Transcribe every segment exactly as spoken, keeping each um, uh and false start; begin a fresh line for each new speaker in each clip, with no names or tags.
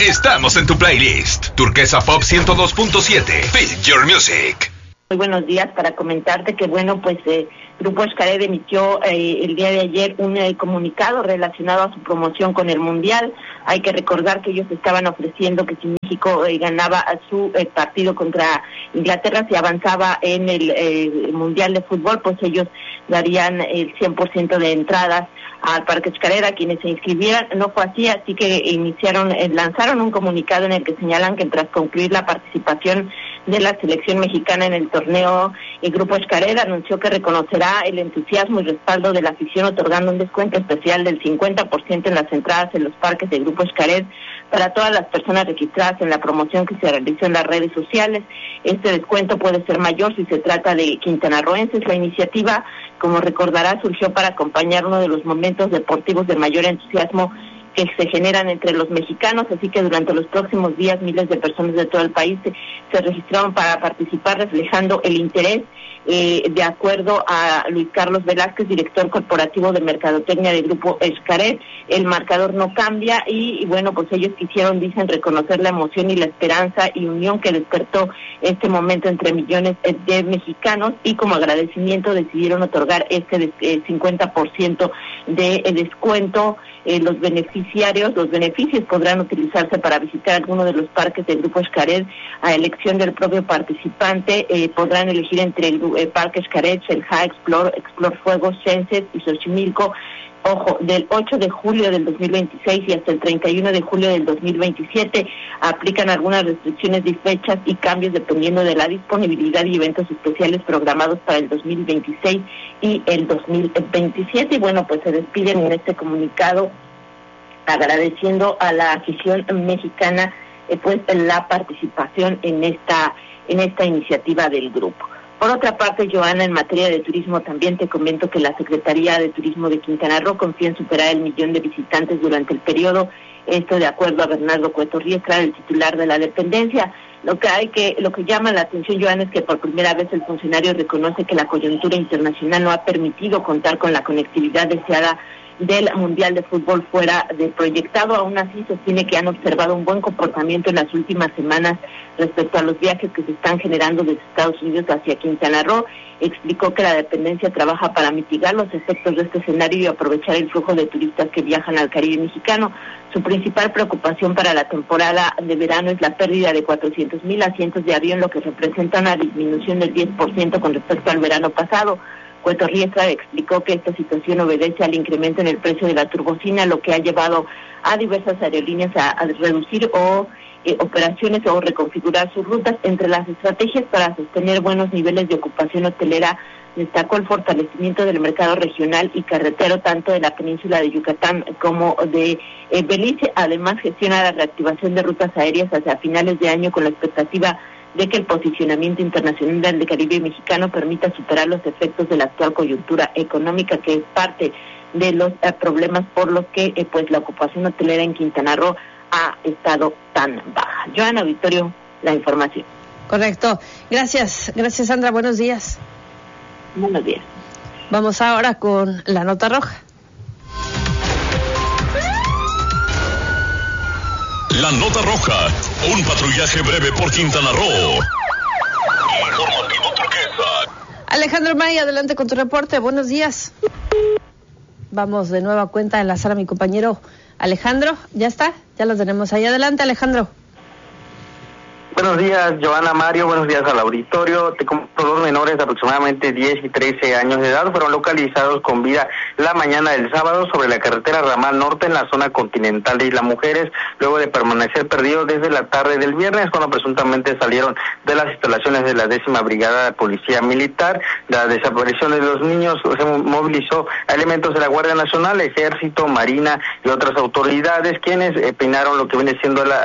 Estamos en tu playlist. Turquesa Pop ciento dos punto siete. Feel your music.
Muy buenos días, para comentarte que, bueno, pues eh, Grupo Xcaret emitió eh, el día de ayer un eh, comunicado relacionado a su promoción con el Mundial. Hay que recordar que ellos estaban ofreciendo que si México eh, ganaba a su eh, partido contra Inglaterra, si avanzaba en el eh, Mundial de Fútbol, pues ellos darían el cien por ciento de entradas al Parque Xcaret a quienes se inscribieran. No fue así, así que iniciaron, eh, lanzaron un comunicado en el que señalan que tras concluir la participación de la selección mexicana en el torneo, el Grupo Xcaret anunció que reconocerá el entusiasmo y respaldo de la afición otorgando un descuento especial del cincuenta por ciento en las entradas en los parques del Grupo Xcaret para todas las personas registradas en la promoción que se realizó en las redes sociales. Este descuento puede ser mayor si se trata de quintanarroenses. La iniciativa, como recordará, surgió para acompañar uno de los momentos deportivos de mayor entusiasmo que se generan entre los mexicanos, así que durante los próximos días miles de personas de todo el país se, se registraron para participar, reflejando el interés. Eh, de acuerdo a Luis Carlos Velázquez, director corporativo de Mercadotecnia del Grupo Xcaret, el marcador no cambia y, y bueno, pues ellos quisieron, dicen, reconocer la emoción y la esperanza y unión que despertó este momento entre millones de mexicanos, y como agradecimiento decidieron otorgar este eh, cincuenta por ciento de eh, descuento. Eh, los beneficiarios, los beneficios podrán utilizarse para visitar alguno de los parques del Grupo Xcaret a elección del propio participante. Eh, podrán elegir entre el eh, Parque Xcaret, Xel-Há, Explore, Explore Fuegos, Xences y Xochimilco. Ojo, del ocho de julio del dos mil veintiséis y hasta el treinta y uno de julio del dos mil veintisiete aplican algunas restricciones de fechas y cambios dependiendo de la disponibilidad y eventos especiales programados para el dos mil veintiséis y el dos mil veintisiete. Y bueno, pues se despiden en este comunicado agradeciendo a la afición mexicana eh, pues la participación en esta en esta iniciativa del grupo. Por otra parte, Joana, en materia de turismo también te comento que la Secretaría de Turismo de Quintana Roo confía en superar el millón de visitantes durante el periodo, esto de acuerdo a Bernardo Cueto Riestra, el titular de la dependencia. Lo que hay que, lo que llama la atención, Joana, es que por primera vez el funcionario reconoce que la coyuntura internacional no ha permitido contar con la conectividad deseada del Mundial de Fútbol fuera del proyectado. Aún así sostiene que han observado un buen comportamiento en las últimas semanas respecto a los viajes que se están generando desde Estados Unidos hacia Quintana Roo. Explicó que la dependencia trabaja para mitigar los efectos de este escenario y aprovechar el flujo de turistas que viajan al Caribe mexicano. Su principal preocupación para la temporada de verano es la pérdida de cuatrocientos mil asientos de avión, lo que representa una disminución del diez por ciento con respecto al verano pasado. Cueto Riestra explicó que esta situación obedece al incremento en el precio de la turbocina, lo que ha llevado a diversas aerolíneas a, a reducir o eh, operaciones o reconfigurar sus rutas. Entre las estrategias para sostener buenos niveles de ocupación hotelera, destacó el fortalecimiento del mercado regional y carretero, tanto de la península de Yucatán como de eh, Belice. Además, gestiona la reactivación de rutas aéreas hacia finales de año con la expectativa de que el posicionamiento internacional del Caribe mexicano permita superar los efectos de la actual coyuntura económica, que es parte de los eh, problemas por los que eh, pues la ocupación hotelera en Quintana Roo ha estado tan baja. Joana, Victorio, la información.
Correcto. Gracias, gracias Sandra, buenos días.
Buenos días.
Vamos ahora con la nota roja.
La nota roja, un patrullaje breve por Quintana Roo. Informativo Turquesa.
Alejandro May, adelante con tu reporte, buenos días. Vamos de nueva cuenta a enlazar a mi compañero Alejandro, ¿ya está? Ya lo tenemos ahí, adelante Alejandro.
Buenos días, Joana, Mario, buenos días al auditorio. Te comento, dos menores de aproximadamente diez y trece años de edad fueron localizados con vida la mañana del sábado sobre la carretera Ramal Norte en la zona continental de Isla Mujeres, luego de permanecer perdidos desde la tarde del viernes, cuando presuntamente salieron de las instalaciones de la décima Brigada de Policía Militar. La desaparición de los niños se movilizó a elementos de la Guardia Nacional, Ejército, Marina y otras autoridades, quienes eh, peinaron lo que viene siendo la... Eh,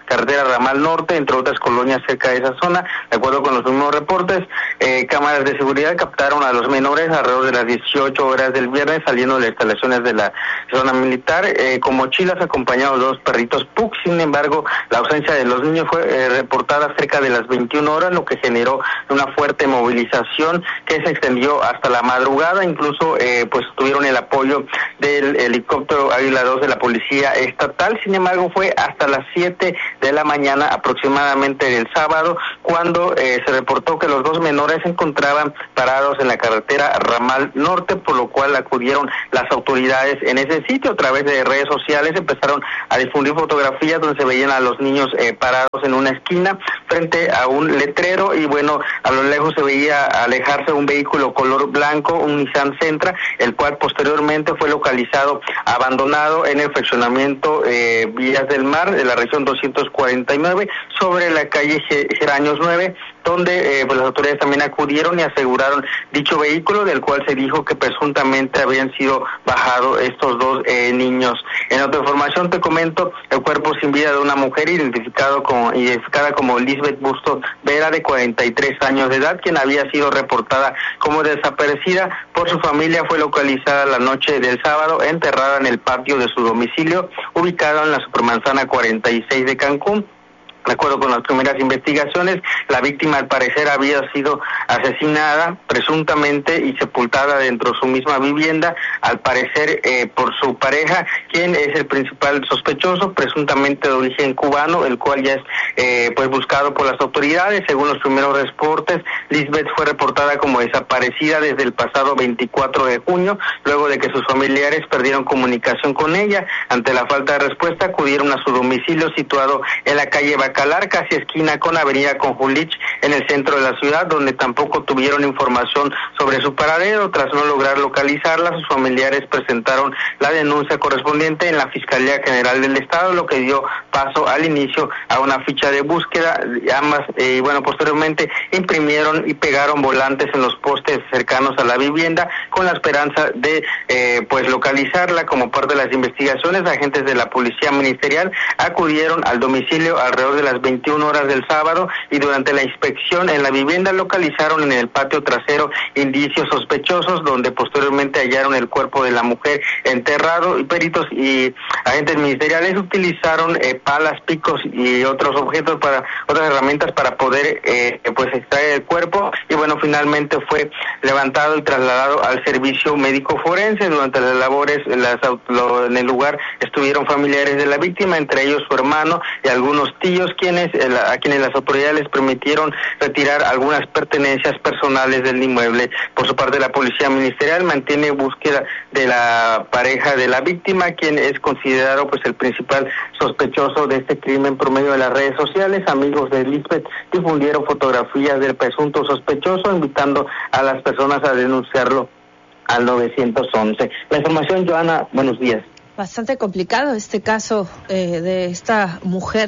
carretera Ramal Norte, entre otras colonias cerca de esa zona. De acuerdo con los mismos reportes, eh, cámaras de seguridad captaron a los menores alrededor de las dieciocho horas del viernes saliendo de las instalaciones de la zona militar eh, con mochilas acompañados de dos perritos Pug. Sin embargo, la ausencia de los niños fue eh, reportada cerca de las veintiuna horas, lo que generó una fuerte movilización que se extendió hasta la madrugada. Incluso eh, pues tuvieron el apoyo del helicóptero Águila dos de la Policía Estatal. Sin embargo, fue hasta las siete de la mañana aproximadamente del sábado cuando eh, se reportó que los dos menores se encontraban parados en la carretera Ramal Norte, por lo cual acudieron las autoridades en ese sitio. A través de redes sociales empezaron a difundir fotografías donde se veían a los niños eh, parados en una esquina frente a un letrero, y bueno, a lo lejos se veía alejarse un vehículo color blanco, un Nissan Sentra, el cual posteriormente fue localizado abandonado en el fraccionamiento eh, Villas del Mar de la región doscientos cuarenta y nueve sobre la calle Geraños nueve, donde eh, pues las autoridades también acudieron y aseguraron dicho vehículo, del cual se dijo que presuntamente habían sido bajados estos dos eh, niños. En otra información te comento el cuerpo sin vida de una mujer identificado como, identificada como Lisbeth Bustos Vera, de cuarenta y tres años de edad, quien había sido reportada como desaparecida por su familia. Fue localizada la noche del sábado, enterrada en el patio de su domicilio, ubicado en la Supermanzana cuarenta y seis de Cancún. De acuerdo con las primeras investigaciones, la víctima al parecer había sido asesinada presuntamente y sepultada dentro de su misma vivienda, al parecer eh, por su pareja, quien es el principal sospechoso, presuntamente de origen cubano, el cual ya es eh, pues buscado por las autoridades. Según los primeros reportes, Lisbeth fue reportada como desaparecida desde el pasado veinticuatro de junio, luego de que sus familiares perdieron comunicación con ella. Ante la falta de respuesta, acudieron a su domicilio situado en la calle Bacalar, casi esquina con Avenida Conjulich, en el centro de la ciudad, donde tampoco tuvieron información sobre su paradero. Tras no lograr localizarla, sus familiares presentaron la denuncia correspondiente en la Fiscalía General del Estado, lo que dio paso al inicio a una ficha de búsqueda. Ambas, eh, bueno, posteriormente imprimieron y pegaron volantes en los postes cercanos a la vivienda con la esperanza de eh, pues localizarla. Como parte de las investigaciones, agentes de la Policía Ministerial acudieron al domicilio alrededor de las veintiuna horas del sábado, y durante la inspección en la vivienda localizaron en el patio trasero indicios sospechosos, donde posteriormente hallaron el cuerpo de la mujer enterrado, y peritos y agentes ministeriales utilizaron eh, palas, picos y otros objetos para otras herramientas para poder eh, pues extraer el cuerpo, y bueno, finalmente fue levantado y trasladado al servicio médico forense. Durante las labores las, lo, en el lugar estuvieron familiares de la víctima, entre ellos su hermano y algunos tíos, quienes a quienes las autoridades les permitieron retirar algunas pertenencias personales del inmueble. Por su parte, la Policía Ministerial mantiene búsqueda de la pareja de la víctima, quien es considerado pues el principal sospechoso de este crimen. Por medio de las redes sociales, amigos de Lisbeth difundieron fotografías del presunto sospechoso, invitando a las personas a denunciarlo al nueve once. La información, Joana, buenos días.
Bastante complicado este caso eh, de esta mujer,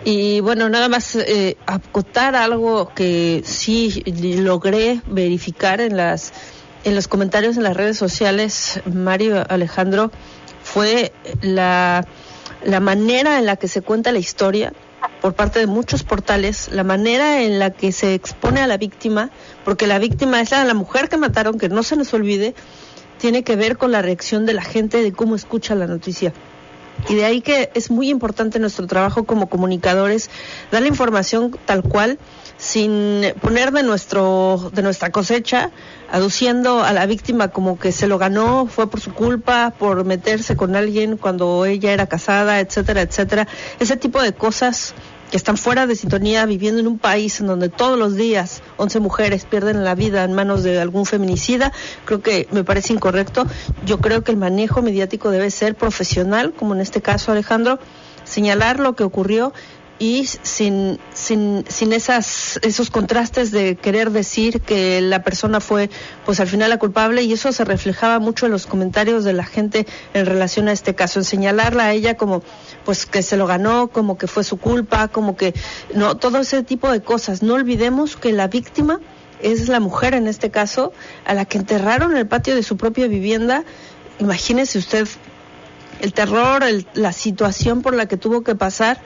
y bueno, nada más eh, acotar algo que sí logré verificar en las en los comentarios en las redes sociales, Mario, Alejandro, fue la la manera en la que se cuenta la historia por parte de muchos portales, la manera en la que se expone a la víctima, porque la víctima es la, la mujer que mataron, que no se nos olvide, tiene que ver con la reacción de la gente, de cómo escucha la noticia. Y de ahí que es muy importante nuestro trabajo como comunicadores, dar la información tal cual, sin poner de nuestro de nuestra cosecha, aduciendo a la víctima como que se lo ganó, fue por su culpa, por meterse con alguien cuando ella era casada, etcétera, etcétera. Ese tipo de cosas que están fuera de sintonía, viviendo en un país en donde todos los días once mujeres pierden la vida en manos de algún feminicida, creo que me parece incorrecto. Yo creo que el manejo mediático debe ser profesional, como en este caso, Alejandro, señalar lo que ocurrió y sin sin sin esas esos contrastes de querer decir que la persona fue pues al final la culpable, y eso se reflejaba mucho en los comentarios de la gente en relación a este caso, en señalarla a ella como pues que se lo ganó, como que fue su culpa, como que no, todo ese tipo de cosas. No olvidemos que la víctima es la mujer en este caso, a la que enterraron en el patio de su propia vivienda. Imagínese usted el terror, el, la situación por la que tuvo que pasar.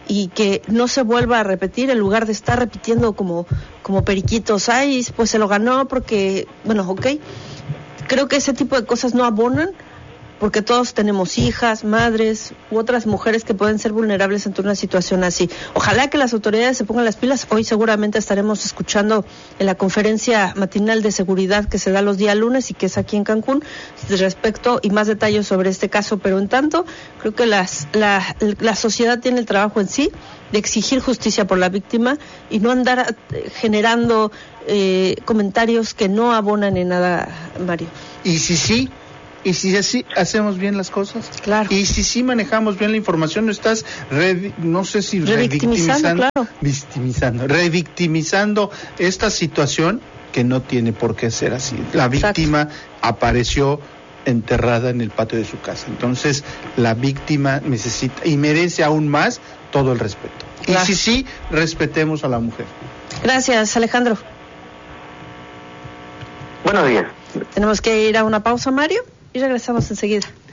y que no se vuelva a repetir en lugar de estar repitiendo como, como periquitos. Ay, pues se lo ganó porque, bueno, ok. Creo que ese tipo de cosas no abonan, porque todos tenemos hijas, madres u otras mujeres que pueden ser vulnerables ante una situación así. Ojalá que las autoridades se pongan las pilas. Hoy seguramente estaremos escuchando en la conferencia matinal de seguridad que se da los días lunes y que es aquí en Cancún, respecto y más detalles sobre este caso. Pero en tanto, creo que las, la, la sociedad tiene el trabajo en sí de exigir justicia por la víctima y no andar generando eh, comentarios que no abonan en nada, Mario.
Y si sí... Y si así hacemos bien las cosas,
claro.
Y si sí manejamos bien la información, no estás, re, no sé si
revictimizando, claro.
victimizando, revictimizando esta situación que no tiene por qué ser así. La víctima Exacto. apareció enterrada en el patio de su casa. Entonces, la víctima necesita y merece aún más todo el respeto. Claro. Y si sí, respetemos a la mujer.
Gracias, Alejandro.
Buenos días.
Tenemos que ir a una pausa, Mario, y regresamos enseguida.